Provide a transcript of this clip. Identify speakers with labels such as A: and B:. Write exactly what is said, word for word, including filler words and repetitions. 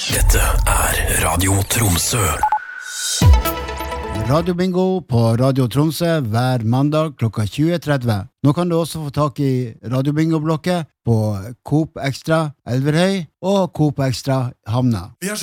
A: Dette er Radio Tromsø.
B: Radio Bingo på Radio Tromsø hver mandag klokka tjue tretti. Nå kan du også få tak i Radio Bingo-blokket på Coop Extra Elverhøy og Coop Extra Havna.